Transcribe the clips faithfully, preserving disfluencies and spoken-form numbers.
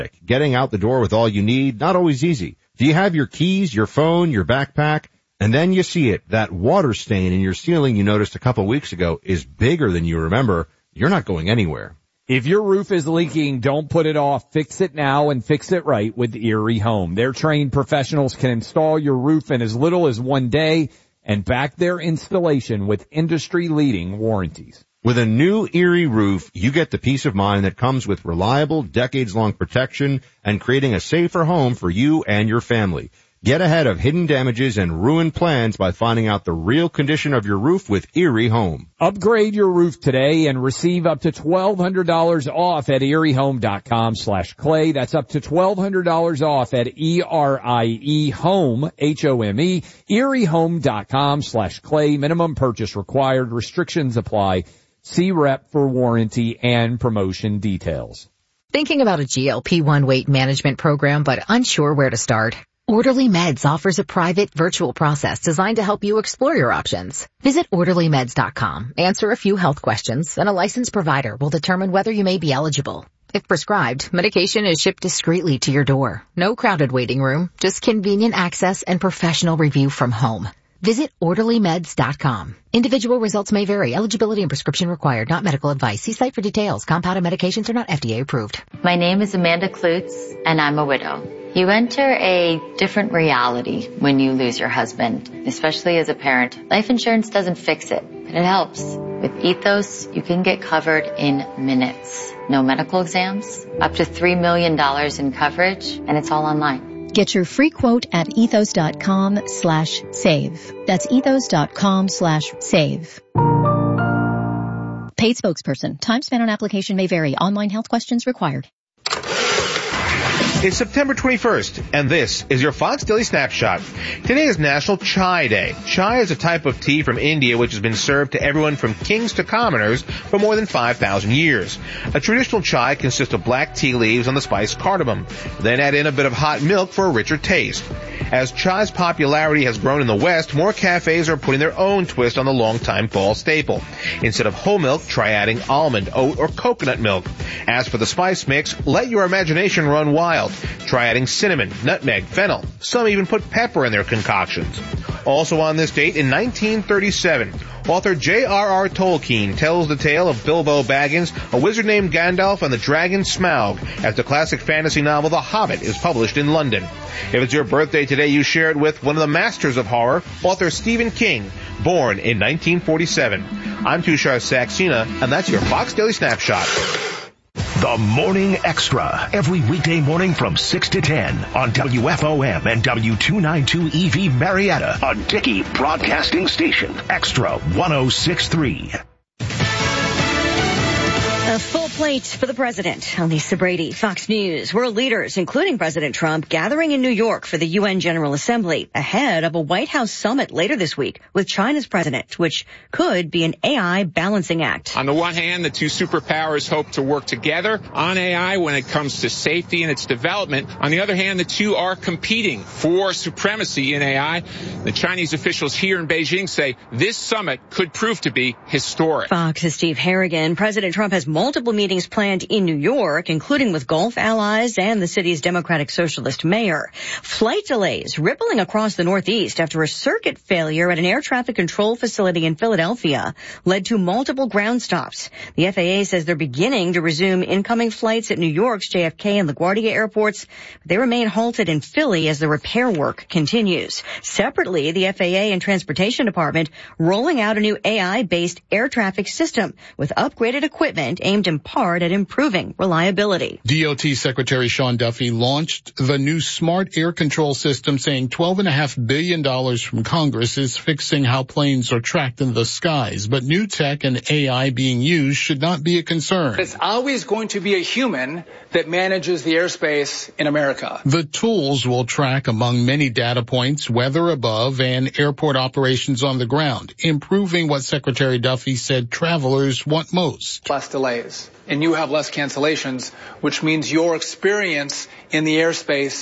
Getting out the door with all you need, not always easy. Do you have your keys, your phone, your backpack? And then you see it, that water stain in your ceiling you noticed a couple weeks ago is bigger than you remember. You're not going anywhere. If your roof is leaking, don't put it off. Fix it now and fix it right with Erie Home. Their trained professionals can install your roof in as little as one day and back their installation with industry-leading warranties. With a new Erie roof, you get the peace of mind that comes with reliable, decades-long protection and creating a safer home for you and your family. Get ahead of hidden damages and ruined plans by finding out the real condition of your roof with Erie Home. Upgrade your roof today and receive up to twelve hundred dollars off at eriehome.com slash clay. That's up to twelve hundred dollars off at E R I E home, H O M E, eriehome.com slash clay. Minimum purchase required. Restrictions apply. See rep for warranty and promotion details. Thinking about a G L P one weight management program but unsure where to start? Orderly Meds offers a private virtual process designed to help you explore your options. Visit orderly meds dot com, answer a few health questions, and a licensed provider will determine whether you may be eligible. If prescribed, medication is shipped discreetly to your door. No crowded waiting room, just convenient access and professional review from home. Visit orderly meds dot com. Individual results may vary. Eligibility and prescription required. Not medical advice. See site for details. Compounded medications are not F D A approved. My name is Amanda Klutz, and I'm a widow. You enter a different reality when you lose your husband, especially as a parent. Life insurance doesn't fix it, but it helps. With Ethos, you can get covered in minutes. No medical exams, up to three million dollars in coverage, and it's all online. Get your free quote at ethos.com slash save. That's ethos.com slash save. Paid spokesperson. Time spent on application may vary. Online health questions required. It's September twenty-first, and this is your Fox Daily Snapshot. Today is National Chai Day. Chai is a type of tea from India which has been served to everyone from kings to commoners for more than five thousand years. A traditional chai consists of black tea leaves and the spice cardamom. Then add in a bit of hot milk for a richer taste. As chai's popularity has grown in the West, more cafes are putting their own twist on the long-time fall staple. Instead of whole milk, try adding almond, oat, or coconut milk. As for the spice mix, let your imagination run wild. Try adding cinnamon, nutmeg, fennel. Some even put pepper in their concoctions. Also on this date, in nineteen thirty-seven, author J R R Tolkien tells the tale of Bilbo Baggins, a wizard named Gandalf, and the dragon Smaug, as the classic fantasy novel The Hobbit is published in London. If it's your birthday today, you share it with one of the masters of horror, author Stephen King, born in nineteen forty-seven. I'm Tushar Saxena, and that's your Fox Daily Snapshot. The Morning Extra, every weekday morning from six to ten on W F O M and W two ninety-two E V Marietta, a Dickey Broadcasting Station, Extra one oh six point three. A full plate for the president. Lisa Brady, Fox News. World leaders, including President Trump, gathering in New York for the U N General Assembly ahead of a White House summit later this week with China's president, which could be an A I balancing act. On the one hand, the two superpowers hope to work together on A I when it comes to safety and its development. On the other hand, the two are competing for supremacy in A I. The Chinese officials here in Beijing say this summit could prove to be historic. Fox's Steve Harrigan. President Trump has multiple meetings planned in New York, including with Gulf allies and the city's Democratic Socialist mayor. Flight delays rippling across the Northeast after a circuit failure at an air traffic control facility in Philadelphia led to multiple ground stops. The F A A says they're beginning to resume incoming flights at New York's J F K and LaGuardia airports, but they remain halted in Philly as the repair work continues. Separately, the F A A and Transportation Department rolling out a new A I-based air traffic system with upgraded equipment aimed in part at improving reliability. D O T Secretary Sean Duffy launched the new smart air control system, saying twelve point five billion dollars from Congress is fixing how planes are tracked in the skies. But new tech and A I being used should not be a concern. It's always going to be a human that manages the airspace in America. The tools will track, among many data points, weather above and airport operations on the ground, improving what Secretary Duffy said travelers want most. Less delays, and you have less cancellations, which means your experience in the airspace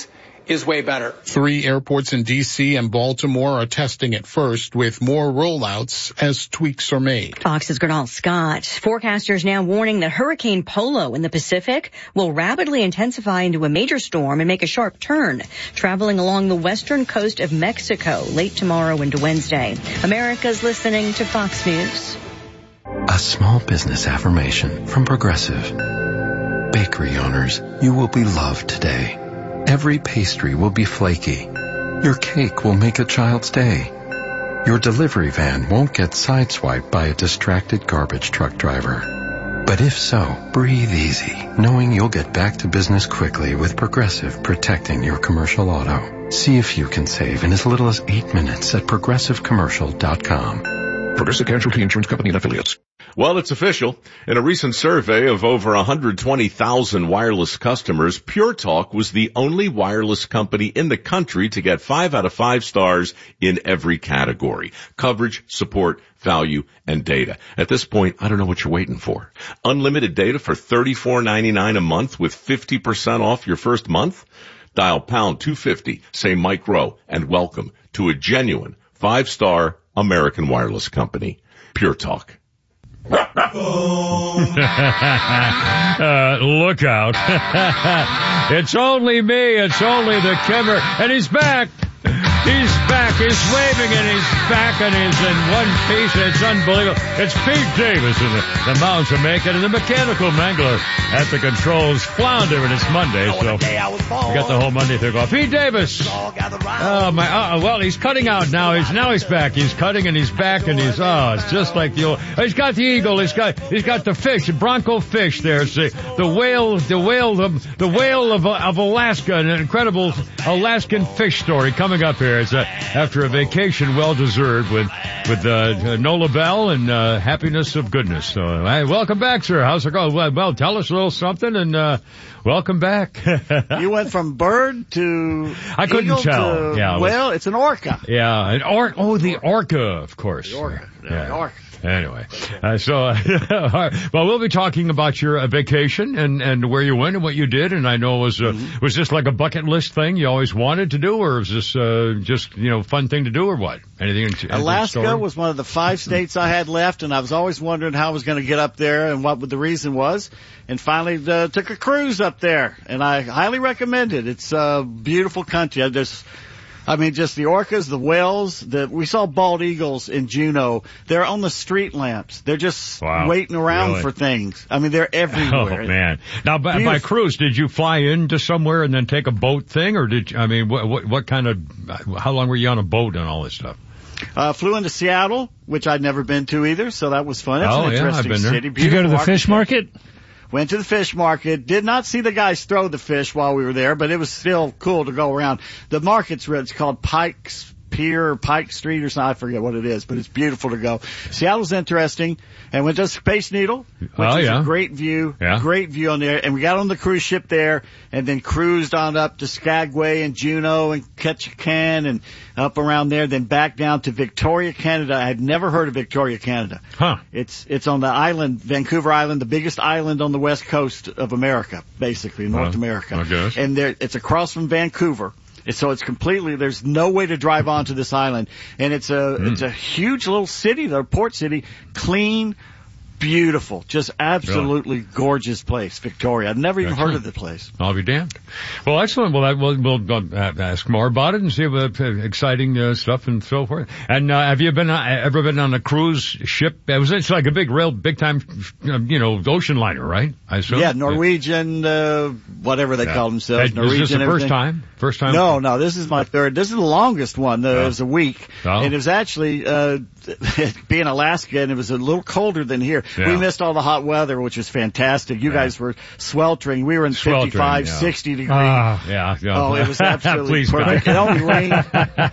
is way better. Three airports in D C and Baltimore are testing it first, with more rollouts as tweaks are made. Fox's Gernal Scott. Forecasters now warning that Hurricane Polo in the Pacific will rapidly intensify into a major storm and make a sharp turn, traveling along the western coast of Mexico late tomorrow into Wednesday. America's listening to Fox News. A small business affirmation from Progressive. Bakery owners, you will be loved today. Every pastry will be flaky. Your cake will make a child's day. Your delivery van won't get sideswiped by a distracted garbage truck driver. But if so, breathe easy, knowing you'll get back to business quickly with Progressive protecting your commercial auto. See if you can save in as little as eight minutes at progressive commercial dot com. Progressive Casualty Insurance Company and Affiliates. Well, it's official. In a recent survey of over one hundred twenty thousand wireless customers, Pure Talk was the only wireless company in the country to get five out of five stars in every category: coverage, support, value, and data. At this point, I don't know what you're waiting for. Unlimited data for thirty-four ninety-nine a month with fifty percent off your first month? Dial pound two fifty, say Mike Rowe, and welcome to a genuine five-star American wireless company. Pure Talk. uh, look out. It's only me. It's only the Kimmer. And he's back. He's back. He's waving and he's back and he's in one piece. It's unbelievable. It's Pete Davis in the, the mountains are making and the mechanical mangler at the controls. Flounder and it's Monday, so we got the whole Monday thing off. Pete Davis. Oh my. Uh, well, he's cutting out now. He's now he's back. He's cutting and he's back and he's oh, it's just like the old. He's got the eagle. He's got he's got the fish, the bronco fish. There's the the whale, the whale, the, the whale of of Alaska, an incredible Alaskan fish story coming up here. It's a, after a vacation well deserved with with uh, Nola Bell and uh, happiness of goodness. So, uh, welcome back, sir. How's it going? Well, well, tell us a little something and uh, welcome back. You went from bird to I couldn't eagle tell. To, yeah, it well, it's an orca. Yeah, an or oh the orca, of course. The orca. Yeah. The orca. Anyway, uh, so, uh, well, we'll be talking about your uh, vacation and, and where you went and what you did. And I know it was, uh, mm-hmm. was this like a bucket list thing you always wanted to do, or was this, uh, just, you know, fun thing to do or what? Anything? anything Alaska story? was one of the five states I had left, and I was always wondering how I was going to get up there and what the reason was. And finally, uh, took a cruise up there, and I highly recommend it. It's a beautiful country. I just, I mean, just the orcas, the whales, the, we saw bald eagles in Juneau. They're on the street lamps. They're just wow, waiting around really? for things. I mean, they're everywhere. Oh, man. Now, by, by cruise, did you fly into somewhere and then take a boat thing? Or did you, I mean, what, what, what kind of, how long were you on a boat and all this stuff? Uh, flew into Seattle, which I'd never been to either, so that was fun. It's oh, an interesting yeah, I've been there. city. Did you go to the fish market? Went to the fish market. Did not see the guys throw the fish while we were there, but it was still cool to go around. The market's it's called Pike's Pier or Pike Street or something. I forget what it is, but it's beautiful to go. Seattle's interesting. And went to Space Needle, which oh, is yeah. a great view, yeah. great view on there. And we got on the cruise ship there and then cruised on up to Skagway and Juneau and Ketchikan and up around there, then back down to Victoria, Canada. I had never heard of Victoria, Canada. Huh. It's, it's on the island, Vancouver Island, the biggest island on the west coast of America, basically, North well, America. I guess. And there, it's across from Vancouver. So it's completely, there's no way to drive onto this island. And it's a, mm. it's a huge little city, the port city, clean, beautiful, just absolutely really? gorgeous place, Victoria. I'd never even excellent. heard of the place. I'll be damned. Well, excellent. Well, I, we'll, we'll uh, ask more about it and see what uh, exciting uh, stuff and so forth. And uh, have you been uh, ever been on a cruise ship? It was it's like a big, real, big time, you know, ocean liner, right? I assume. Yeah, Norwegian, uh, whatever they yeah. call themselves. Hey, Norwegian. Is this the everything. first time? First time? No, no. This is my third. This is the longest one. Uh, oh. It was a week, oh. and it was actually uh being Alaska, and it was a little colder than here. Yeah. We missed all the hot weather, which was fantastic. You yeah. guys were sweltering. We were in sweltering, fifty-five, yeah. sixty degrees. Uh, yeah, yeah. Oh, it was absolutely Please, perfect. It only rained.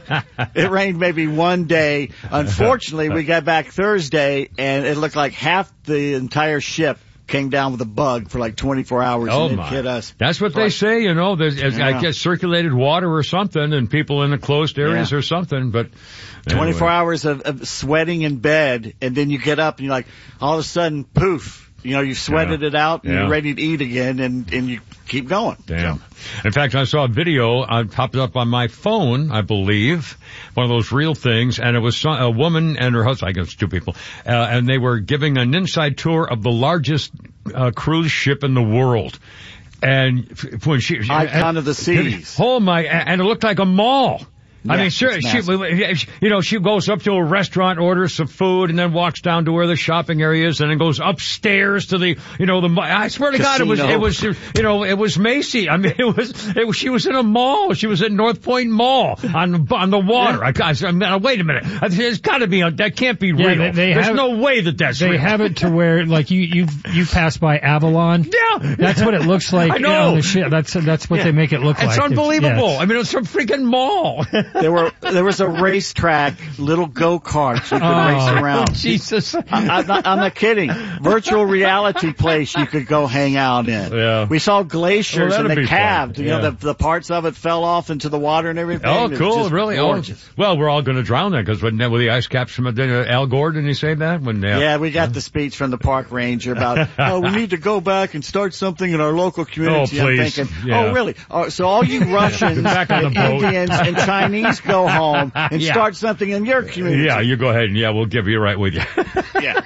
It rained maybe one day. Unfortunately, we got back Thursday, and it looked like half the entire ship came down with a bug for like twenty-four hours oh and it my. hit us. That's what so they I, say, you know, there's, yeah. I guess circulated water or something and people in the closed areas yeah. or something, but anyway. twenty-four hours of, of sweating in bed, and then you get up and you're like, all of a sudden, poof, You know, you've sweated Yeah. it out, and Yeah. you're ready to eat again, and, and you keep going. Damn. In fact, I saw a video, uh, popped up on my phone, I believe, one of those real things, and it was some, a woman and her husband, I guess two people, uh, and they were giving an inside tour of the largest uh, cruise ship in the world. And f- when she... Icon and, of the seas. Oh my, and it looked like a mall. I Yeah, mean, sure, it's she, massive. you know, she goes up to a restaurant, orders some food, and then walks down to where the shopping area is, and then goes upstairs to the, you know, the, I swear to God, it was, it was, you know, it was Macy. I mean, it was, it was, she was in a mall. She was at North Point Mall on, on the water. Yeah. I, I mean, wait a minute. There's gotta be, a, that can't be real. Yeah, they, they There's have, no way that that's they real. have it to where, like, you, you, you pass by Avalon. Yeah. That's what it looks like. I know. On the ship. That's, that's what Yeah. they make it look it's like. Unbelievable. It's, yeah, I mean, it's a freaking mall. There were, there was a racetrack, little go-karts you could Oh, race around. Jesus. I, I'm, not, I'm not kidding. Virtual reality place you could go hang out in. Yeah. We saw glaciers Well, and that'd they be fun. calved. You Yeah. know, the, the parts of it fell off into the water and everything. Oh, It was cool, just really? gorgeous. Oh, well, we're all going to drown then because when with the ice caps from uh, Al Gore, didn't he say that? When uh, Yeah, we got the speech from the park ranger about, oh, we need to go back and start something in our local community. Oh, I'm please. thinking, Yeah. oh, really? Oh, so all you Russians Back on and the boat. Indians and Chinese go home and Yeah. start something in your community. Yeah, you go ahead and yeah, we'll give you right with you. Yeah.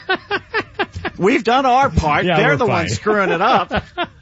We've done our part. Yeah, They're we're the fine. ones screwing it up.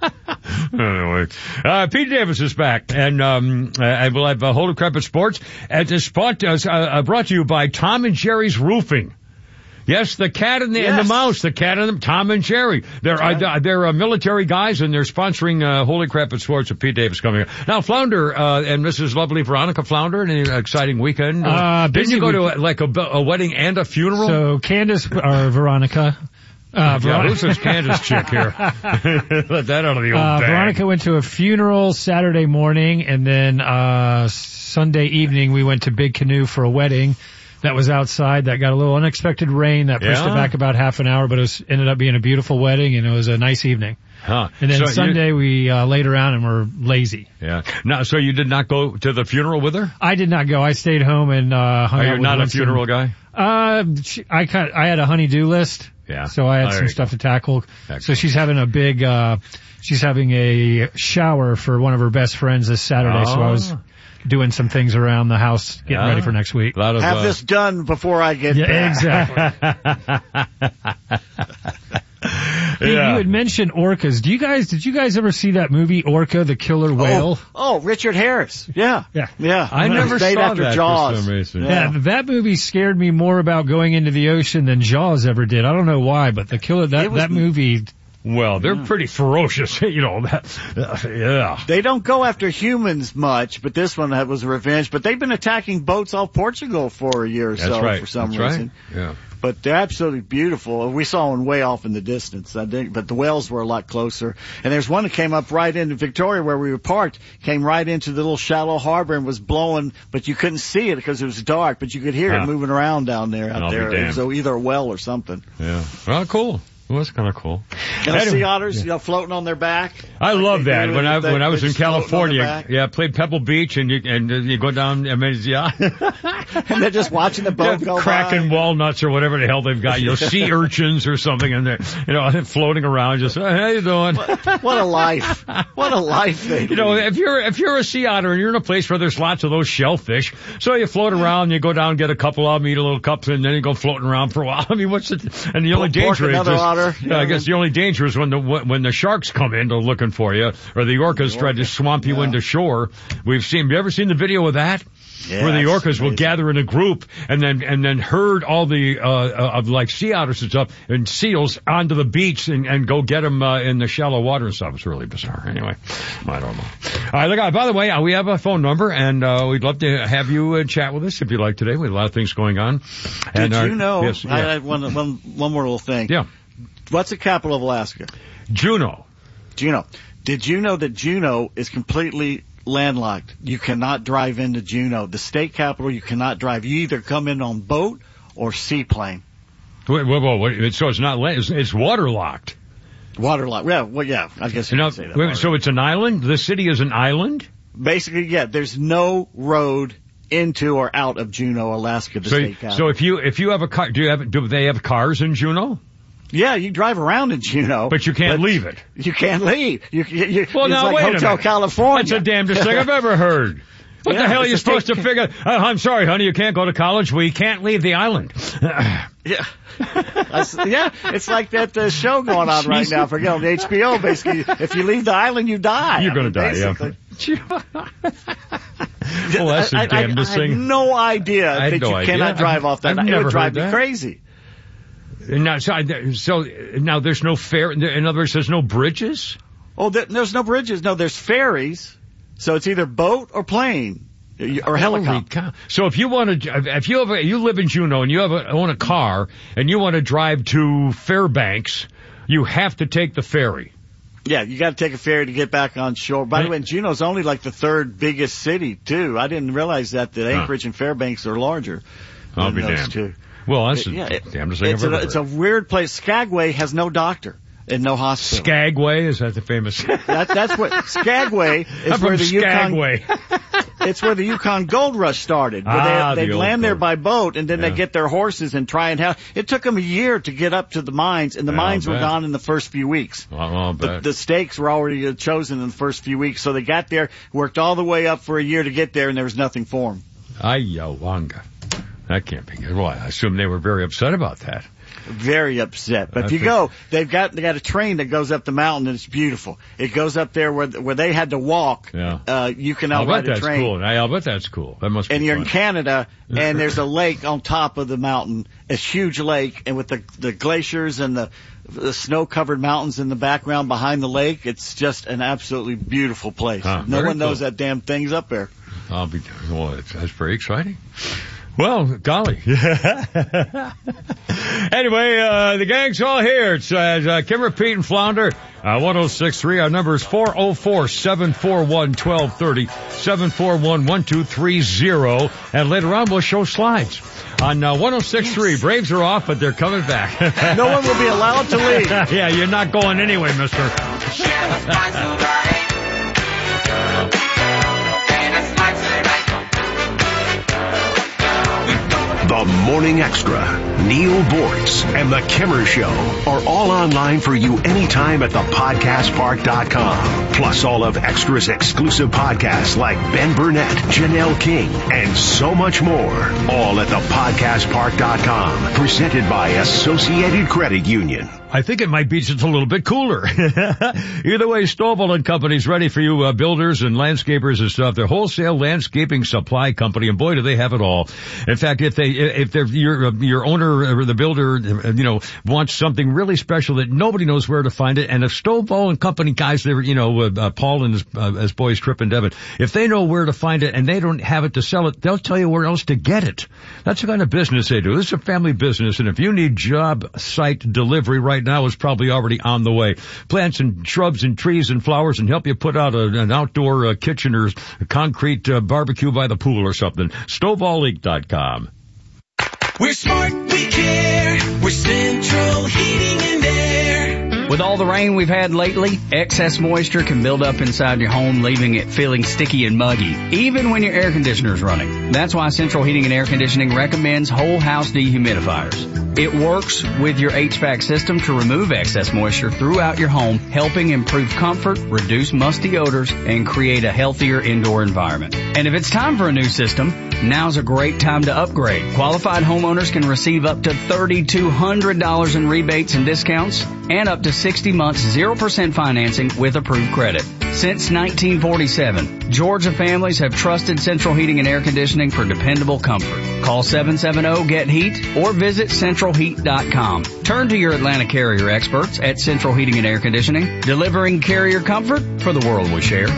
Anyway, uh, Pete Davis is back, and um, I will have uh, Holy Crap Sports at this spot uh, uh, brought to you by Tom and Jerry's Roofing. Yes, the cat and the, and the Yes. mouse, the cat and the Tom and Jerry. They're That's uh, they're uh, military guys, and they're sponsoring uh, Holy Crap at Sports with Pete Davis coming up. Now, Flounder uh, and Missus Lovely Veronica Flounder, an exciting weekend. Uh, Didn't busy you go to week- a, like a, a wedding and a funeral? So Candace, or Veronica, uh, yeah, Veronica, who's this Candace chick here? Let that out of the old uh, bag. Veronica went to a funeral Saturday morning, and then uh Sunday evening we went to Big Canoe for a wedding. That was outside. That got a little unexpected rain that pushed Yeah. it back about half an hour, but it was, ended up being a beautiful wedding, and it was a nice evening. Huh. And then So you- Sunday we uh, laid around and were lazy. Yeah. Now, so you did not go to the funeral with her? I did not go. I stayed home and uh hung Are out you with not a Winston. funeral guy? Uh, she, I kind I had a honey-do list. Yeah. So I had Oh, there some you stuff go. to tackle. Excellent. So she's having a big, uh, she's having a shower for one of her best friends this Saturday. So I was Oh. doing some things around the house, getting Yeah. ready for next week. A lot of, Have uh, this done before I get Yeah, back. exactly. Hey, Yeah. you had mentioned orcas. Do you guys, did you guys ever see that movie Orca, the Killer Whale? Oh, oh, Richard Harris. Yeah. Yeah. Yeah. I It was never named saw after that Jaws. for some reason. Yeah, that movie scared me more about going into the ocean than Jaws ever did. I don't know why, but the killer, that, It was- that movie, Well, they're pretty ferocious, you know. That, uh, yeah. They don't go after humans much, but this one was revenge. But they've been attacking boats off Portugal for a year or That's so right. for some That's reason. right. Yeah. But they're absolutely beautiful. We saw one way off in the distance, I think, but the whales were a lot closer. And there's one that came up right into Victoria where we were parked, came right into the little shallow harbor and was blowing, but you couldn't see it because it was dark, but you could hear Huh. it moving around down there out I'll be there. It was damned. either a well or something. Yeah. Well, cool. Well, that's kind of cool. And the Anyway, sea otters, you know, floating on their back. I Like love they that. do, When I they- when I was they're in just floating on California, their back. yeah, I played Pebble Beach, and you and uh, you go down. I mean, yeah, And they're just watching the boat yeah, go cracking by. walnuts or whatever the hell they've got. You know, sea urchins or something, and they're you know floating around. Just hey, how you doing? What a life! What a life they You know, lead. if you're if you're a sea otter and you're in a place where there's lots of those shellfish, so you float around, you go down, get a couple of them, eat a little cups, and then you go floating around for a while. I mean, what's it? And the only Pork danger is another just, otter. yeah, I guess the only danger is when the when the sharks come in, they're looking for you, or the orcas try to swamp you Yeah. into shore. We've seen. Have you ever seen the video of that? Yeah, Where the it's orcas will amazing. gather in a group and then and then herd all the uh, uh of like sea otters and stuff and seals onto the beach and, and go get them uh, in the shallow water and stuff. It's really bizarre. Anyway, I don't know. All right, look. uh, By the way, uh, we have a phone number and uh we'd love to have you uh, chat with us if you like today. We have a lot of things going on. Did And our- you know? Yes, I yeah. had one, one, one more little thing. Yeah. What's the capital of Alaska? Juneau. Juneau. Did you know that Juneau is completely landlocked? You cannot drive into Juneau. The state capital, you cannot drive. You either come in on boat or seaplane. Wait, whoa, whoa, wait, so it's not land, it's, it's waterlocked. Waterlocked. Yeah, well, yeah, I guess you You know, could say that. wait, so it's an island? The city is an island? Basically, yeah, there's no road into or out of Juneau, Alaska, the So, state capital. so if you if you have a car, do you have do they have cars in Juneau? Yeah, you drive around in Juneau. But you can't but leave it. You can't leave. You, you, you, well, it's now, like wait Hotel a minute. California. That's the damnedest thing I've ever heard. What yeah, the hell are you supposed state... to figure? Uh, I'm sorry, honey, you can't go to college. We can't leave the island. yeah. yeah, it's like that uh, show going on right now for you know, the H B O. Basically, if you leave the island, you die. You're going to die, basically. yeah. Well, that's the I, damnedest I, I, thing. I had no idea I had that no you idea. cannot drive I've, off that. I've It never would drive heard me that. crazy. Now, so, so now there's no fair. In other words, there's no bridges. Oh, there, there's no bridges. No, there's ferries. So it's either boat or plane or helicopter. So if you want to, if you have, a, you live in Juneau and you have a, own a car and you want to drive to Fairbanks, you have to take the ferry. Yeah, you got to take a ferry to get back on shore. By the way, Juneau's only like the third biggest city too. I didn't realize that that Anchorage huh. and Fairbanks are larger. I'll be those damned. Two. Well, that's it, yeah, the it, damnedest thing it's I've ever a, heard. It's a weird place. Skagway has no doctor and no hospital. Skagway, is that the famous? that, that's what Skagway is I'm where from the Skagway. Yukon. It's where the Yukon Gold Rush started. Where ah, they, they'd the land there gold. by boat, and then yeah. they get their horses and try and have. It took them a year to get up to the mines, and the yeah, mines were gone in the first few weeks. I'll the, the stakes were already chosen in the first few weeks, so they got there, worked all the way up for a year to get there, and there was nothing for them. Ayawanga. That can't be good. Well, I assume they were very upset about that. Very upset. But I if you think... go, they've got they got a train that goes up the mountain, and it's beautiful. It goes up there where where they had to walk. Yeah. Uh, you can now I'll ride bet a that's train. cool. I'll bet that's cool. That must be And you're fun. in Canada, and there's a lake on top of the mountain, a huge lake, and with the the glaciers and the the snow-covered mountains in the background behind the lake, it's just an absolutely beautiful place. Huh, no one cool. knows that damn thing's up there. I'll be. Well, it's, that's very exciting. Well, golly. Anyway, uh, the gang's all here. It's, uh, uh Kimmer, Pete, and Flounder. Uh, one oh six three. Our number is four oh four, seven four one, one two three oh, seven four one, one two three oh. And later on, we'll show slides. On uh, one oh six three, yes. Braves are off, but they're coming back. No one will be allowed to leave. Yeah, you're not going anyway, mister. The Morning Extra, Neil Boortz, and The Kimmer Show are all online for you anytime at the podcast park dot com. Plus all of Extra's exclusive podcasts like Ben Burnett, Janelle King, and so much more. All at the podcast park dot com. Presented by Associated Credit Union. I think it might be just a little bit cooler. Either way, Stovall and Company's ready for you uh, builders and landscapers and stuff. They're wholesale landscaping supply company, and boy, do they have it all. In fact, if they, if they're, your, your owner or the builder, you know, wants something really special that nobody knows where to find it, and if Stovall and Company guys, they're, you know, uh, uh, Paul and his, uh, his boys, Trip and Devin, if they know where to find it and they don't have it to sell it, they'll tell you where else to get it. That's the kind of business they do. This is a family business, and if you need job site delivery right now, is probably already on the way. Plants and shrubs and trees and flowers and help you put out a, an outdoor uh, kitchen or a concrete uh, barbecue by the pool or something. Stovall Inc dot com. We're smart, we care. We're Central Heating and Air. With all the rain we've had lately, excess moisture can build up inside your home, leaving it feeling sticky and muggy, even when your air conditioner is running. That's why Central Heating and Air Conditioning recommends whole house dehumidifiers. It works with your H V A C system to remove excess moisture throughout your home, helping improve comfort, reduce musty odors, and create a healthier indoor environment. And if it's time for a new system, now's a great time to upgrade. Qualified homeowners can receive up to three thousand two hundred dollars in rebates and discounts and up to sixty months zero percent financing with approved credit. Since nineteen forty-seven, Georgia families have trusted Central Heating and Air Conditioning for dependable comfort. Call seven seven zero, get heat or visit central heat dot com. Turn to your Atlanta Carrier experts at Central Heating and Air Conditioning, delivering carrier comfort for the world we share.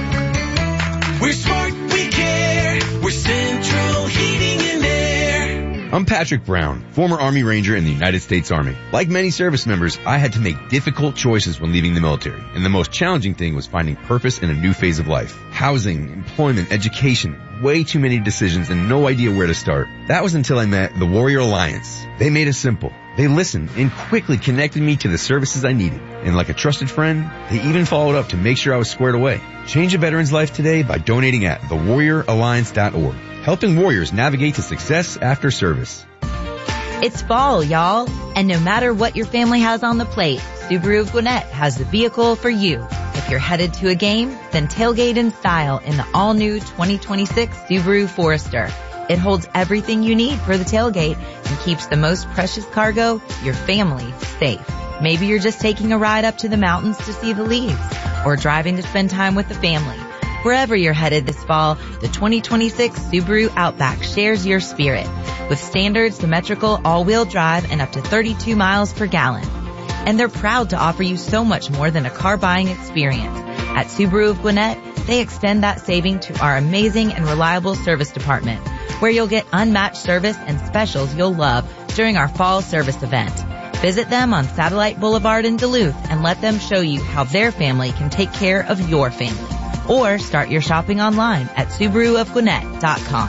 We're smart, we care. We're Central Heating and Air. I'm Patrick Brown, former Army Ranger in the United States Army. Like many service members, I had to make difficult choices when leaving the military, and the most challenging thing was finding purpose in a new phase of life. Housing, employment, education, way too many decisions and no idea where to start. That was until I met the Warrior Alliance. They made it simple. They listened and quickly connected me to the services I needed. And like a trusted friend, they even followed up to make sure I was squared away. Change a veteran's life today by donating at the warrior alliance dot org. Helping warriors navigate to success after service. It's fall, y'all. And no matter what your family has on the plate, Subaru of Gwinnett has the vehicle for you. If you're headed to a game, then tailgate in style in the all-new twenty twenty-six Subaru Forester. It holds everything you need for the tailgate and keeps the most precious cargo, your family, safe. Maybe you're just taking a ride up to the mountains to see the leaves, or driving to spend time with the family. Wherever you're headed this fall, the twenty twenty-six Subaru Outback shares your spirit with standard symmetrical all-wheel drive and up to thirty-two miles per gallon. And they're proud to offer you so much more than a car buying experience. At Subaru of Gwinnett, they extend that saving to our amazing and reliable service department, where you'll get unmatched service and specials you'll love during our fall service event. Visit them on Satellite Boulevard in Duluth and let them show you how their family can take care of your family. Or start your shopping online at Subaru of Gwinnett dot com.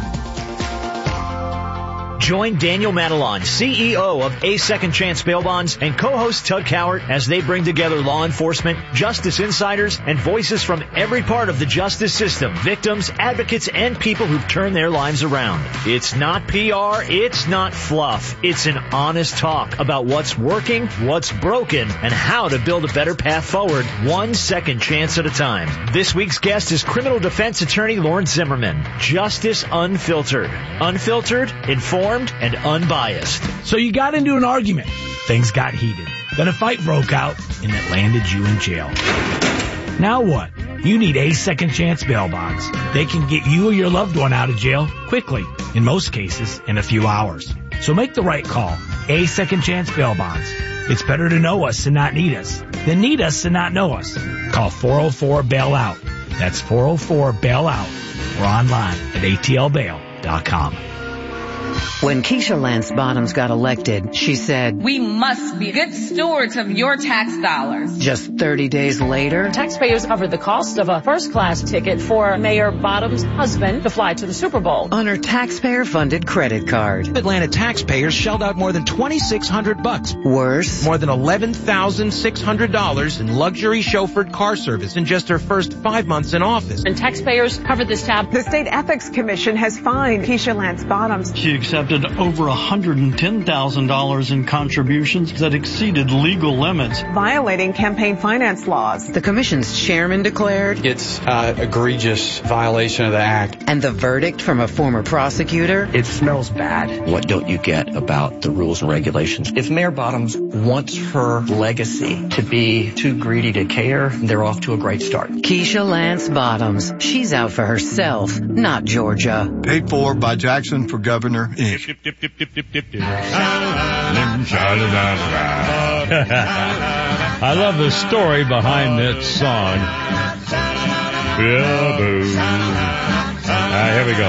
Join Daniel Matalon, C E O of A Second Chance Bail Bonds, and co-host Tug Cowart as they bring together law enforcement, justice insiders, and voices from every part of the justice system, victims, advocates, and people who've turned their lives around. It's not P R, it's not fluff. It's an honest talk about what's working, what's broken, and how to build a better path forward, one second chance at a time. This week's guest is criminal defense attorney Lawrence Zimmerman. Justice Unfiltered. Unfiltered, informed, and unbiased. So you got into an argument. Things got heated. Then a fight broke out, and it landed you in jail. Now what? You need A Second Chance Bail Bonds. They can get you or your loved one out of jail quickly, in most cases, in a few hours. So make the right call. A Second Chance Bail Bonds. It's better to know us and not need us than need us and not know us. Call four oh four bail out. That's four oh four bail out. Or online at A T L bail dot com. When Keisha Lance Bottoms got elected, she said, "We must be good stewards of your tax dollars." Just thirty days later, taxpayers covered the cost of a first-class ticket for Mayor Bottoms' husband to fly to the Super Bowl on her taxpayer-funded credit card. Atlanta taxpayers shelled out more than twenty-six hundred bucks. Worse, more than eleven thousand six hundred dollars in luxury chauffeured car service in just her first five months in office. And taxpayers covered this tab. The State Ethics Commission has fined Keisha Lance Bottoms. She accepted over one hundred ten thousand dollars in contributions that exceeded legal limits, violating campaign finance laws. The commission's chairman declared it's an egregious violation of the act. And the verdict from a former prosecutor? It smells bad. What don't you get about the rules and regulations? If Mayor Bottoms wants her legacy to be too greedy to care, they're off to a great start. Keisha Lance Bottoms. She's out for herself, not Georgia. Paid for by Jackson for Governor, Incorporated. I love the story behind that song. Yeah, boo. Ah, here we go.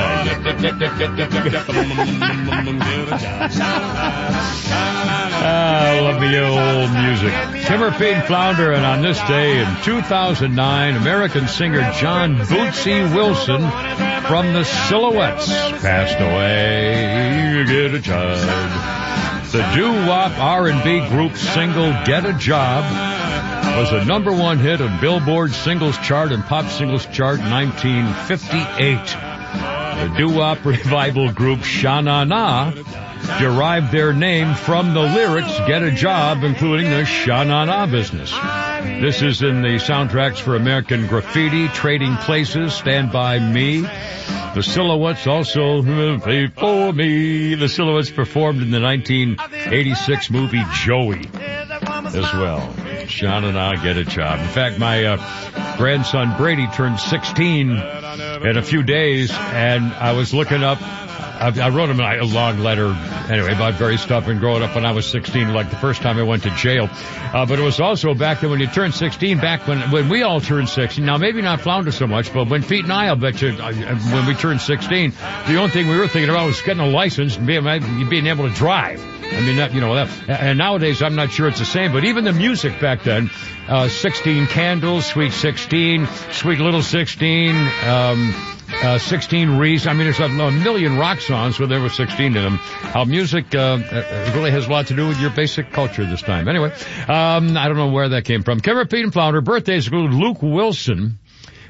Ah, I love the old music. Timber Pete Flounder, and on this day in two thousand nine, American singer John Bootsy Wilson from the Silhouettes passed away. Get a job. The doo-wop R and B group single Get a Job was a number one hit on Billboard Singles Chart and Pop Singles Chart in nineteen fifty-eight. The doo-wop revival group Sha Na Na derived their name from the lyrics Get a Job, including the Sha Na Na business. This is in the soundtracks for American Graffiti, Trading Places, Stand By Me. The Silhouettes also Play For Me. The Silhouettes performed in the nineteen eighty-six movie Joey as well. Sha Na Na, Get a Job. In fact, my uh, grandson Brady turned sixteen in a few days, and I was looking up, I, I wrote him a long letter anyway about various stuff and growing up when I was sixteen, like the first time I went to jail. Uh, but it was also back then when you turned sixteen, back when, when we all turned sixteen. Now, maybe not Flounder so much, but when Pete and I, I'll bet you, uh, when we turned sixteen, the only thing we were thinking about was getting a license and being, being able to drive. I mean, that, you know, that, and nowadays I'm not sure it's the same, but even the music back then, uh, sixteen Candles, Sweet sixteen, Sweet Little sixteen, um, uh, sixteen Reese. I mean, there's a, a million rock songs where there were sixteen in them. How music, uh, really has a lot to do with your basic culture this time. Anyway, um, I don't know where that came from. Kevin, Pete, and Flounder. Birthdays include Luke Wilson,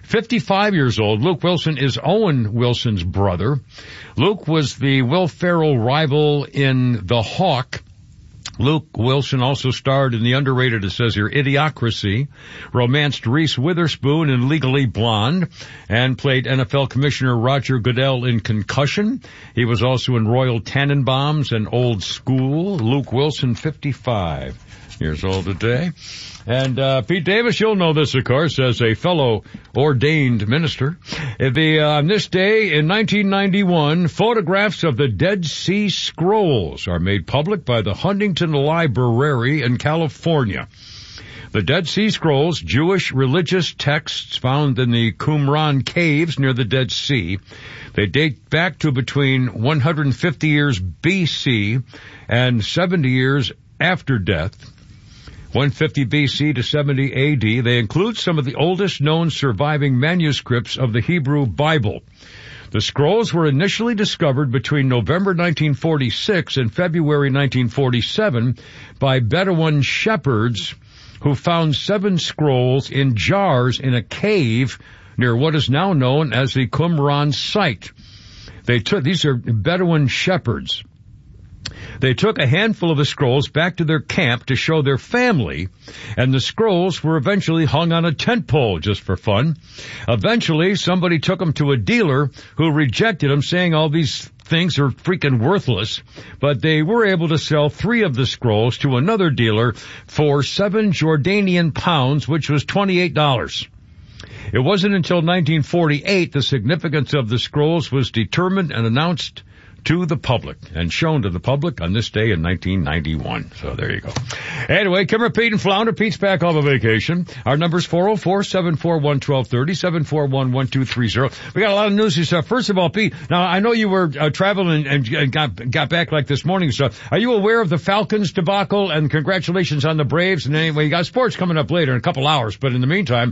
fifty-five years old. Luke Wilson is Owen Wilson's brother. Luke was the Will Ferrell rival in The Hawk. Luke Wilson also starred in the underrated, it says here, Idiocracy, romanced Reese Witherspoon in Legally Blonde, and played N F L Commissioner Roger Goodell in Concussion. He was also in Royal Tenenbaums and Old School. Luke Wilson, fifty-five years old today. And uh Pete Davis, you'll know this, of course, as a fellow ordained minister. The uh, on this day in nineteen ninety-one, photographs of the Dead Sea Scrolls are made public by the Huntington Library in California. The Dead Sea Scrolls, Jewish religious texts found in the Qumran caves near the Dead Sea. They date back to between one hundred fifty years B C and seventy years after death. one fifty B C to seventy A D. They include some of the oldest known surviving manuscripts of the Hebrew Bible. The scrolls were initially discovered between November nineteen forty-six and February nineteen forty-seven by Bedouin shepherds who found seven scrolls in jars in a cave near what is now known as the Qumran site. They took, these are Bedouin shepherds. They took a handful of the scrolls back to their camp to show their family, and the scrolls were eventually hung on a tent pole just for fun. Eventually, somebody took them to a dealer who rejected them, saying all these things are freaking worthless, but they were able to sell three of the scrolls to another dealer for seven Jordanian pounds, which was twenty-eight dollars. It wasn't until nineteen forty-eight the significance of the scrolls was determined and announced to the public and shown to the public on this day in nineteen ninety-one. So there you go. Anyway, Kimmer, Pete, and Flounder. Pete's back off a vacation. Our number's four oh four, seven four one, one two three oh, seven four one, one two three oh. We got a lot of news stuff. First of all, Pete, now I know you were uh, traveling and, and got got back like this morning. So are you aware of the Falcons debacle? And congratulations on the Braves. And anyway, you got sports coming up later in a couple hours. But in the meantime,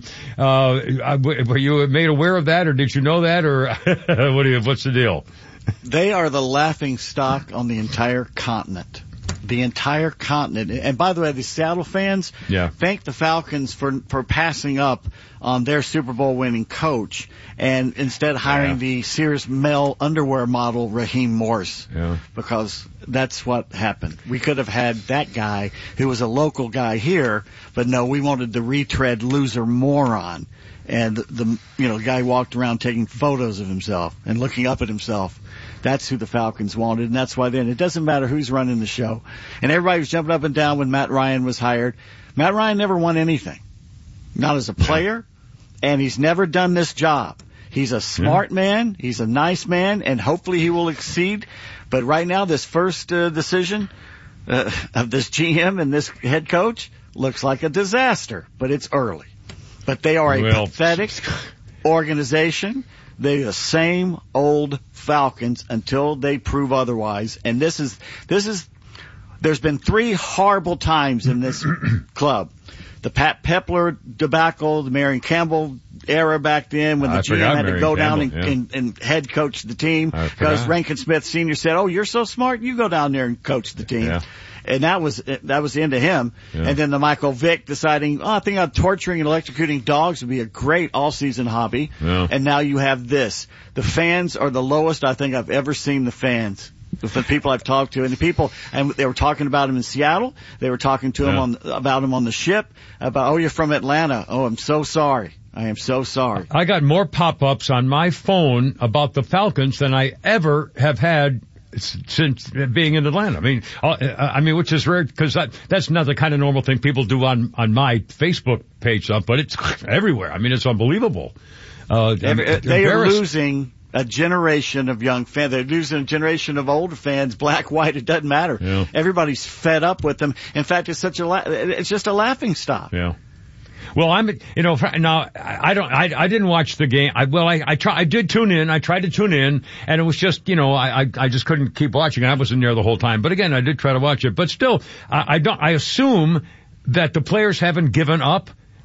uh, were you made aware of that, or did you know that, or what do you, what's the deal? They are the laughing stock on the entire continent. The entire continent. And by the way, the Seattle fans yeah. thank the Falcons for for passing up on their Super Bowl winning coach and instead hiring yeah. the Sears male underwear model Raheem Morris. Yeah. Because that's what happened. We could have had that guy who was a local guy here, but no, we wanted the retread loser moron. And the, the you know, guy walked around taking photos of himself and looking up at himself. That's who the Falcons wanted, and that's why then it doesn't matter who's running the show. And everybody was jumping up and down when Matt Ryan was hired. Matt Ryan never won anything. Not as a player, and he's never done this job. He's a smart man, he's a nice man, and hopefully he will exceed. But right now, this first uh, decision uh, of this G M and this head coach looks like a disaster, but it's early. But they are a well, pathetic organization. They're the same old Falcons until they prove otherwise. And this is, this is, there's been three horrible times in this club. The Pat Pepler debacle, the Marion Campbell era back then when the I G M had Marion to go Campbell, down and, yeah. and, and head coach the team. Because Rankin Smith Senior said, oh, you're so smart, you go down there and coach the team. Yeah. And that was, that was the end of him. Yeah. And then the Michael Vick deciding, oh, I think I'm torturing and electrocuting dogs would be a great all-season hobby. Yeah. And now you have this. The fans are the lowest I think I've ever seen the fans. The people I've talked to, and the people, and they were talking about him in Seattle. They were talking to him yeah. on, about him on the ship, about, oh, you're from Atlanta. Oh, I'm so sorry. I am so sorry. I got more pop-ups on my phone about the Falcons than I ever have had since being in Atlanta. I mean, I mean, which is rare because that, that's not the kind of normal thing people do on, on my Facebook page, but it's everywhere. I mean, it's unbelievable. Uh, Every, they are losing a generation of young fans. They're losing a generation of older fans, black, white, it doesn't matter. Yeah. Everybody's fed up with them. In fact, it's such a, la- it's just a laughing stock. Yeah. Well, I'm, you know, now I don't, I, I didn't watch the game. I, well, I, I try, I did tune in. I tried to tune in, and it was just, you know, I, I, I just couldn't keep watching. I wasn't there the whole time. But again, I did try to watch it. But still, I, I don't, I assume that the players haven't given up.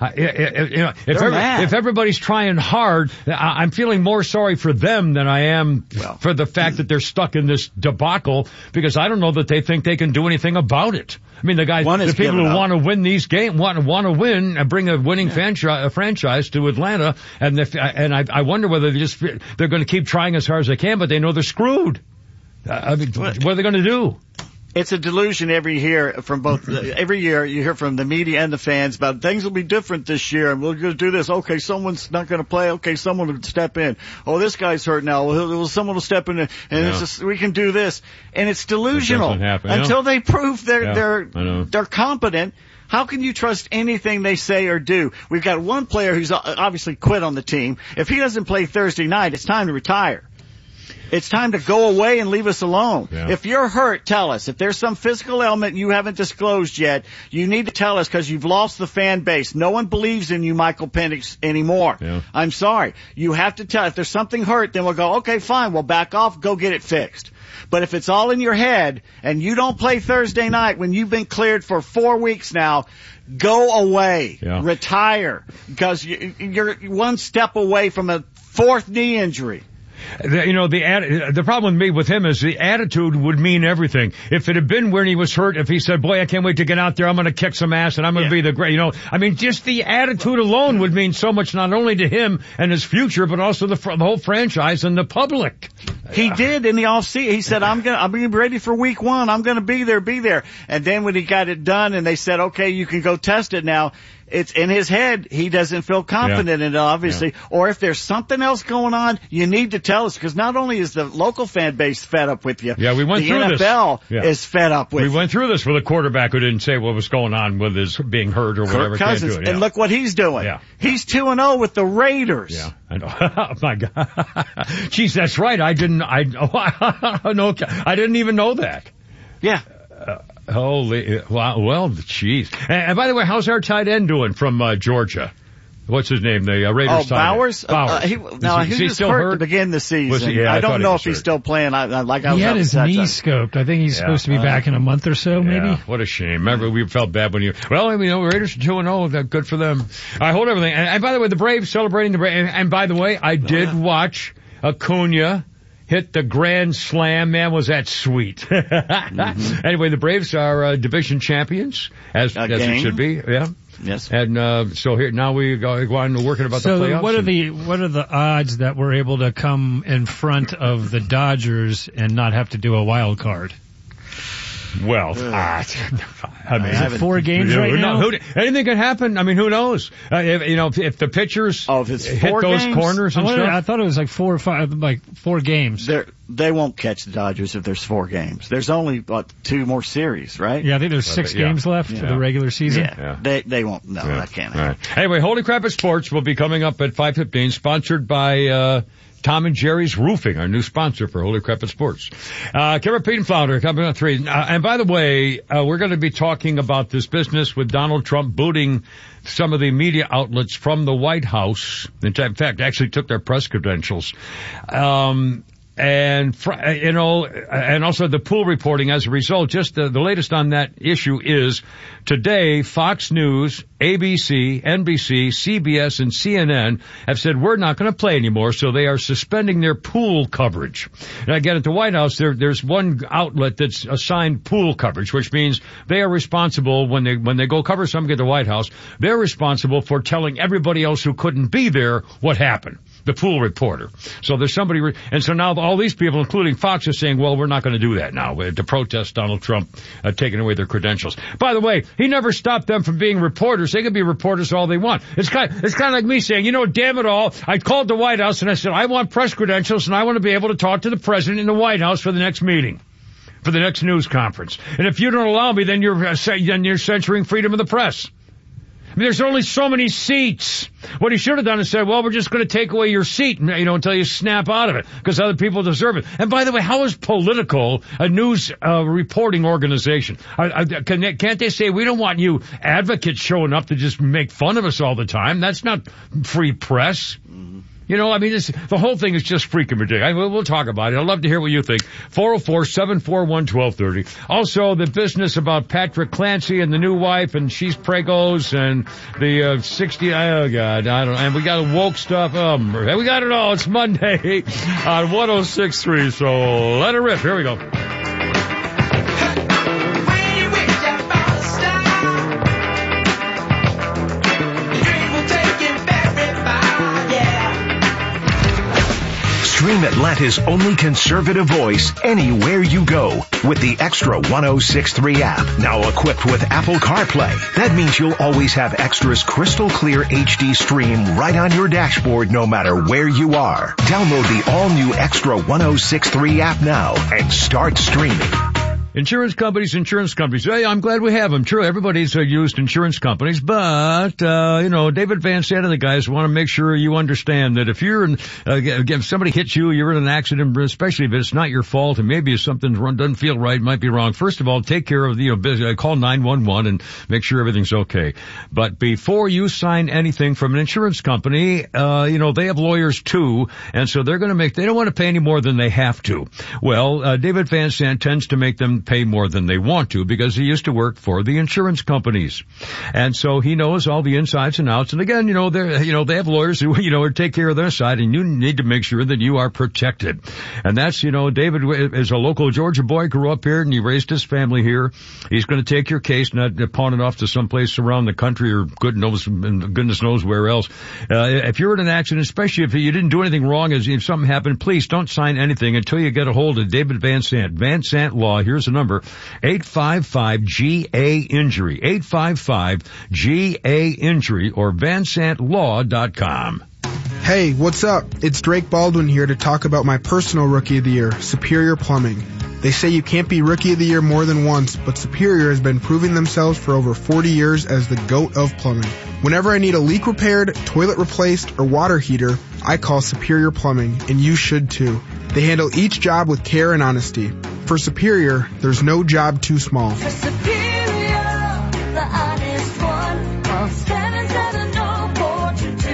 Uh, you know, if, They're every, mad. if everybody's trying hard, I, I'm feeling more sorry for them than I am Well. for the fact that they're stuck in this debacle, because I don't know that they think they can do anything about it. I mean, the guys, One is the people giving who up. want to win these games, want to want to win and bring a winning franchise, a franchise to Atlanta, and if, and I, I wonder whether they just they're going to keep trying as hard as they can, but they know they're screwed. Uh, I mean, what are they going to do? It's a delusion every year from both, every year you hear from the media and the fans about things will be different this year and we're going to do this. Okay, someone's not going to play. Okay, someone will step in. Oh, this guy's hurt now. Well, well someone will step in and Yeah. it's just, we can do this. And it's delusional It doesn't happen, yeah. until they prove they're, Yeah, they're, I know. they're competent. How can you trust anything they say or do? We've got one player who's obviously quit on the team. If he doesn't play Thursday night, it's time to retire. It's time to go away and leave us alone. Yeah. If you're hurt, tell us. If there's some physical ailment you haven't disclosed yet, you need to tell us because you've lost the fan base. No one believes in you, Michael Penix, anymore. Yeah. I'm sorry. You have to tell. If there's something hurt, then we'll go, okay, fine, we'll back off, go get it fixed. But if it's all in your head and you don't play Thursday night when you've been cleared for four weeks now, go away. Yeah. Retire. Because you, you're one step away from a fourth knee injury. The, you know, the atti- the problem with me with him is the attitude would mean everything. If it had been when he was hurt, if he said, boy, I can't wait to get out there, I'm going to kick some ass and I'm going to Yeah. be the great, you know, I mean, just the attitude alone would mean so much not only to him and his future, but also the, fr- the whole franchise and the public. He did in the off season. He said, I'm going to, I'm going to be ready for week one. I'm going to be there, be there. And then when he got it done and they said, okay, you can go test it now, it's in his head. He doesn't feel confident Yeah. in it, obviously. Yeah. Or if there's something else going on, you need to tell us because not only is the local fan base fed up with you. Yeah, we went the through N F L this. Yeah. is fed up with We you. went through this with a quarterback who didn't say what was going on with his being hurt or whatever. Kirk Can't Cousins. do it. Yeah. And look what he's doing. Yeah. He's two and oh with the Raiders. Yeah, I know. Oh my God. Jeez, that's right. I didn't, I, oh, no, I didn't even know that. Yeah. Uh, holy, wow, well, jeez. And, and by the way, how's our tight end doing from, uh, Georgia? What's his name? The uh, Raiders Oh, tight Bowers? end. Bowers. Uh, he, no, is he, he, is he was still hurt, hurt to begin the season. Was he? Yeah, I I don't thought he know was if he's hurt. still playing. I, I like I He was had up his with that, knee uh, scoped. I think he's Yeah. supposed to be Uh, back in a month or so, maybe. Yeah, what a shame. Remember, we felt bad when you, well, I mean, you know, Raiders are two and oh, good for them. I hold everything. And, and by the way, the Braves celebrating the Braves. And, and by the way, I did yeah. watch Acuna hit the grand slam. Man, was that sweet. mm-hmm. Anyway, the Braves are uh, division champions, as, as it should be. Yeah. Yes. And uh, so here now we go, go on to working about so the playoffs. what are the what are the odds that we're able to come in front of the Dodgers and not have to do a wild card? Well, uh, I mean, Is it four games you know, right now? Who, anything could happen. I mean, who knows? Uh, if, you know, if, if the pitchers Oh, if it's hit four those games? corners I, and wondered- stuff. I thought it was like four or five, like four games. They're, they won't catch the Dodgers if there's four games. There's only, what, two more series, right? Yeah, I think there's six yeah. games left Yeah. for the regular season. Yeah. Yeah. They, they won't. No, Yeah. that can't All happen. right. Anyway, Holy Crap at Sports will be coming up at five fifteen, sponsored by uh Tom and Jerry's Roofing, our new sponsor for Holy Crap at Sports. Uh, Kevin Pete and Flounder coming on three. Uh, and by the way, uh, we're going to be talking about this business with Donald Trump booting some of the media outlets from the White House. In fact, actually took their press credentials. Um, and, fr- you know, and also the pool reporting as a result. Just the, the latest on that issue is today Fox News, A B C, N B C, C B S, and C N N have said we're not going to play anymore, so they are suspending their pool coverage. And again, at the White House, there, there's one outlet that's assigned pool coverage, which means they are responsible when they when they go cover something at the White House. They're responsible for telling everybody else who couldn't be there what happened. The pool reporter. So there's somebody, re- and so now all these people, including Fox, are saying, well, we're not going to do that now uh, to protest Donald Trump uh, taking away their credentials. By the way, he never stopped them from being reporters. They can be reporters all they want. It's kind, it's kind of like me saying, you know, damn it all, I called the White House and I said, I want press credentials and I want to be able to talk to the president in the White House for the next meeting, for the next news conference. And if you don't allow me, then you're, uh, then you're censoring freedom of the press. I mean, there's only so many seats. What he should have done is said, well, we're just going to take away your seat, you know, until you snap out of it, because other people deserve it. And by the way, how is Political a news uh, reporting organization? I, I, can they, can't they say, we don't want you advocates showing up to just make fun of us all the time? That's not free press. Mm-hmm. You know, I mean, this, the whole thing is just freaking ridiculous. I, we'll, we'll talk about it. I'd love to hear what you think. four oh four, seven four one, one two three oh. Also, the business about Patrick Clancy and the new wife, and she's pregos, and the uh, sixty, oh God, I don't know. And we got woke stuff. Um, we got it all. It's Monday on one oh six point three, so let it rip. Here we go. Stream Atlanta's only conservative voice anywhere you go with the Extra one oh six point three app. Now equipped with Apple CarPlay. That means you'll always have Extra's crystal clear H D stream right on your dashboard no matter where you are. Download the all-new Extra one oh six point three app now and start streaming. Insurance companies, insurance companies. Hey, I'm glad we have them. True, everybody's uh, used insurance companies, but, uh, you know, David Van Sant and the guys want to make sure you understand that if you're in, uh, if somebody hits you, you're in an accident, especially if it's not your fault and maybe if something doesn't feel right, might be wrong. First of all, take care of, you know, call nine one one and make sure everything's okay. But before you sign anything from an insurance company, uh, you know, they have lawyers too, and so they're going to make, they don't want to pay any more than they have to. Well, uh, David Van Sant tends to make them pay more than they want to because he used to work for the insurance companies. And so he knows all the insides and outs. And again, you know, they're, you know, they have lawyers who, you know, take care of their side, and you need to make sure that you are protected. And that's, you know, David is a local Georgia boy, grew up here and he raised his family here. He's going to take your case, not pawn it off to someplace around the country or good knows, goodness knows where else. Uh, if you're in an accident, especially if you didn't do anything wrong, as if something happened, please don't sign anything until you get a hold of David Van Sant. Van Sant Law. Here's the number, eight five five G A injury, eight five five G A injury, or van sant law dot com. Hey, what's up? It's Drake Baldwin here to talk about my personal Rookie of the Year, Superior Plumbing. They say you can't be Rookie of the Year more than once, but Superior has been proving themselves for over forty years as the GOAT of plumbing. Whenever I need a leak repaired, toilet replaced, or water heater, I call Superior Plumbing, and you should too. They handle each job with care and honesty. For Superior, there's no job too small. For Superior, the honest one, call seven seven zero four two two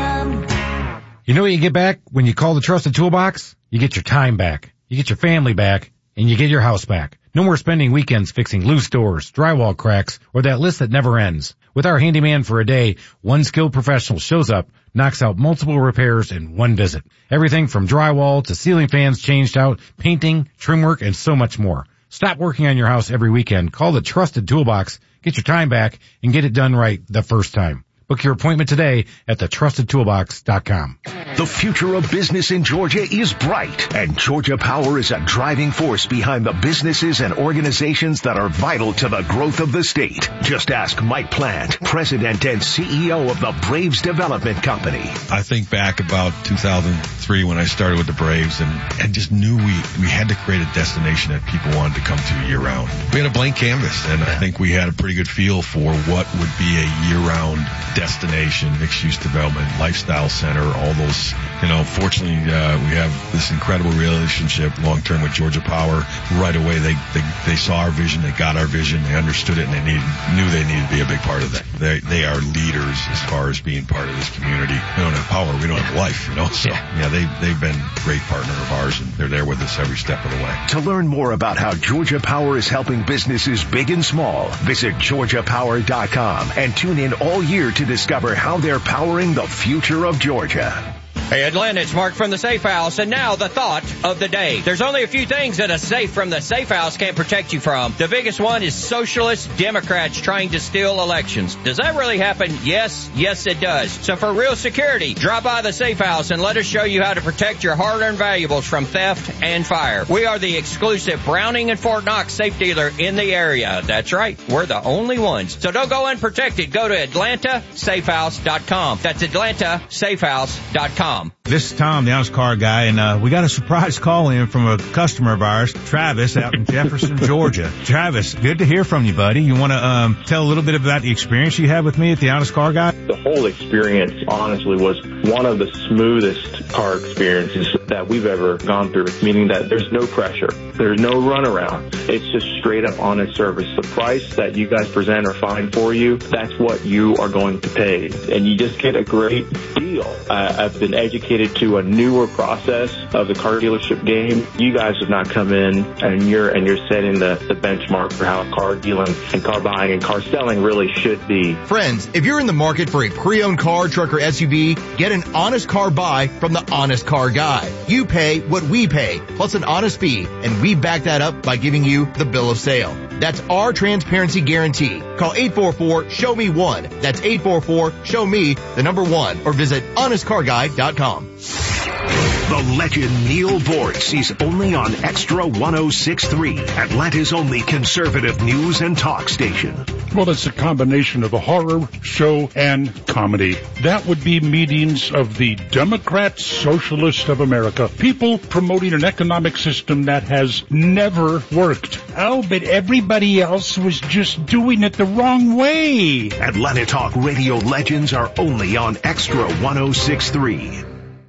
plum. You know what you get back when you call the Trusted Toolbox? You get your time back, you get your family back, and you get your house back. No more spending weekends fixing loose doors, drywall cracks, or that list that never ends. With our handyman for a day, one skilled professional shows up, knocks out multiple repairs in one visit. Everything from drywall to ceiling fans changed out, painting, trim work, and so much more. Stop working on your house every weekend. Call the Trusted Toolbox, get your time back, and get it done right the first time. Book your appointment today at the trusted toolbox dot com. The future of business in Georgia is bright, and Georgia Power is a driving force behind the businesses and organizations that are vital to the growth of the state. Just ask Mike Plant, President and C E O of the Braves Development Company. I think back about two thousand three when I started with the Braves and, and just knew we, we had to create a destination that people wanted to come to year round. We had a blank canvas, and I think we had a pretty good feel for what would be a year-round destination, mixed-use development, lifestyle center, all those. You know, fortunately, uh, we have this incredible relationship long-term with Georgia Power. Right away, they, they, they saw our vision, they got our vision, they understood it, and they needed, knew they needed to be a big part of that. They, they are leaders as far as being part of this community. We don't have power, we don't have life, you know, so yeah, they, they've been a great partner of ours, and they're there with us every step of the way. To learn more about how Georgia Power is helping businesses big and small, visit georgia power dot com and tune in all year to discover how they're powering the future of Georgia. Hey Atlanta, it's Mark from the Safe House, and now the thought of the day. There's only a few things that a safe from the Safe House can't protect you from. The biggest one is socialist Democrats trying to steal elections. Does that really happen? Yes, yes it does. So for real security, drop by the Safe House and let us show you how to protect your hard-earned valuables from theft and fire. We are the exclusive Browning and Fort Knox safe dealer in the area. That's right, we're the only ones. So don't go unprotected. Go to atlanta safe house dot com. That's atlanta safe house dot com. This is Tom, the Honest Car Guy, and uh, we got a surprise call in from a customer of ours, Travis, out in Jefferson, Georgia. Travis, good to hear from you, buddy. You want to um, tell a little bit about the experience you had with me at the Honest Car Guy? The whole experience, honestly, was one of the smoothest car experiences that we've ever gone through, meaning that there's no pressure. There's no runaround. It's just straight up honest service. The price that you guys present or find for you, that's what you are going to pay. And you just get a great deal. Uh, I've been educated dedicated to a newer process of the car dealership game. You guys have not come in and you're and you're setting the, the benchmark for how car dealing and car buying and car selling really should be. Friends, if you're in the market for a pre-owned car, truck, or S U V, get an honest car buy from the Honest Car Guy. You pay what we pay, plus an honest fee, and we back that up by giving you the bill of sale. That's our transparency guarantee. Call eight four four, show me one. That's eight four four, show me the number one, or visit honest car guy dot com. The legend Neil Vortz is only on Extra one oh six point three, Atlanta's only conservative news and talk station. Well, it's a combination of a horror show and comedy. That would be meetings of the Democrat Socialist of America. People promoting an economic system that has never worked. Oh, but everybody else was just doing it the wrong way. Atlanta Talk Radio legends are only on Extra one oh six point three.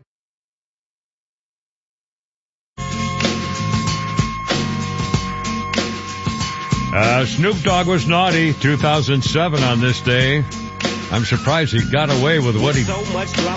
Uh, Snoop Dogg was naughty two thousand seven on this day. I'm surprised he got away with what he... So much drama.